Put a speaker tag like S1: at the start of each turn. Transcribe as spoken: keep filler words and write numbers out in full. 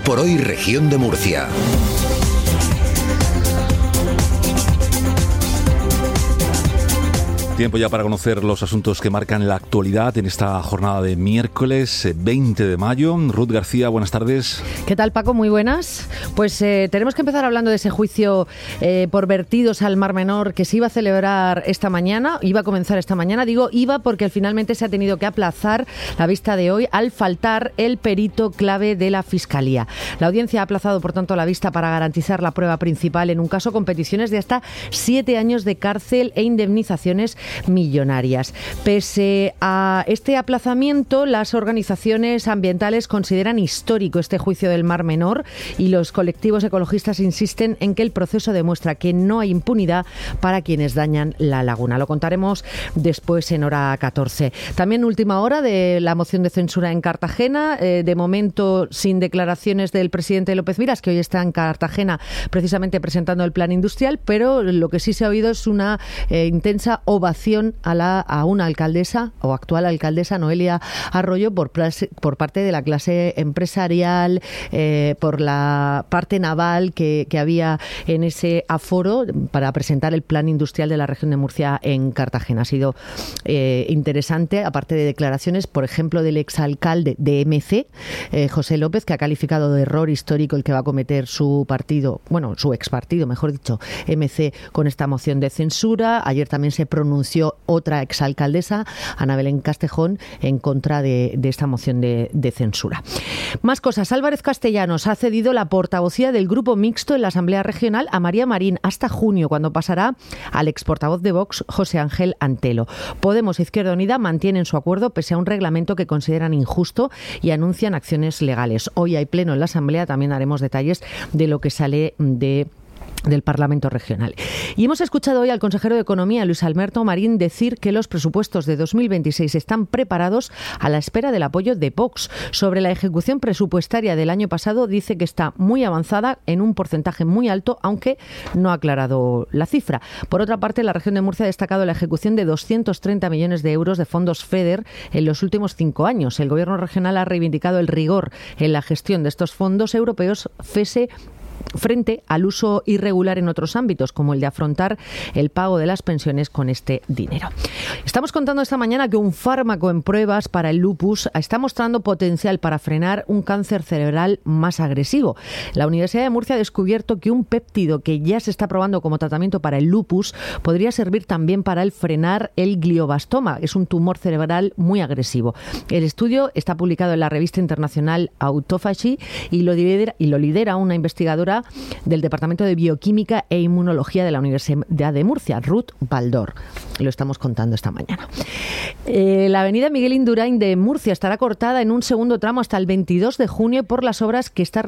S1: por Hoy Región de Murcia.
S2: Tiempo ya para conocer los asuntos que marcan la actualidad en esta jornada de miércoles veinte de mayo. Ruth García, buenas tardes.
S3: ¿Qué tal, Paco? Muy buenas. Pues eh, tenemos que empezar hablando de ese juicio eh, por vertidos al Mar Menor que se iba a celebrar esta mañana, iba a comenzar esta mañana. Digo iba porque finalmente se ha tenido que aplazar la vista de hoy al faltar el perito clave de la Fiscalía. La audiencia ha aplazado, por tanto, la vista para garantizar la prueba principal en un caso con peticiones de hasta siete años de cárcel e indemnizaciones millonarias. Pese a este aplazamiento, las organizaciones ambientales consideran histórico este juicio del Mar Menor y los colectivos ecologistas insisten en que el proceso demuestra que no hay impunidad para quienes dañan la laguna. Lo contaremos después en hora catorce. También última hora de la moción de censura en Cartagena, eh, de momento sin declaraciones del presidente López Miras, que hoy está en Cartagena precisamente presentando el plan industrial, pero lo que sí se ha oído es una eh, intensa ovación a, la, a una alcaldesa o actual alcaldesa, Noelia Arroyo, por, por parte de la clase empresarial, eh, por la parte naval que, que había en ese aforo para presentar el plan industrial de la región de Murcia en Cartagena. Ha sido eh, interesante, aparte de declaraciones, por ejemplo, del exalcalde de M C, eh, José López, que ha calificado de error histórico el que va a cometer su partido, bueno, su expartido, mejor dicho, M C, con esta moción de censura. Ayer también se pronunció otra exalcaldesa, Ana Belén Castejón, en contra de, de esta moción de, de censura. Más cosas. Álvarez Castellanos ha cedido la portavocía del grupo mixto en la Asamblea Regional a María Marín hasta junio, cuando pasará al exportavoz de Vox, José Ángel Antelo. Podemos e Izquierda Unida mantienen su acuerdo pese a un reglamento que consideran injusto y anuncian acciones legales. Hoy hay pleno en la Asamblea, también haremos detalles de lo que sale de del Parlamento Regional. Y hemos escuchado hoy al consejero de Economía, Luis Alberto Marín, decir que los presupuestos de dos mil veintiséis están preparados a la espera del apoyo de Vox. Sobre la ejecución presupuestaria del año pasado, dice que está muy avanzada en un porcentaje muy alto, aunque no ha aclarado la cifra. Por otra parte, la región de Murcia ha destacado la ejecución de doscientos treinta millones de euros de fondos FEDER en los últimos cinco años. El Gobierno regional ha reivindicado el rigor en la gestión de estos fondos europeos, FESE, frente al uso irregular en otros ámbitos, como el de afrontar el pago de las pensiones con este dinero. Estamos contando esta mañana que un fármaco en pruebas para el lupus está mostrando potencial para frenar un cáncer cerebral más agresivo. La Universidad de Murcia ha descubierto que un péptido que ya se está probando como tratamiento para el lupus podría servir también para el frenar el glioblastoma. Es un tumor cerebral muy agresivo. El estudio está publicado en la revista internacional Autophagy y lo lidera, y lo lidera una investigadora del Departamento de Bioquímica e Inmunología de la Universidad de Murcia, Ruth Baldor. Lo estamos contando esta mañana. Eh, la avenida Miguel Indurain de Murcia estará cortada en un segundo tramo hasta el veintidós de junio por las obras que está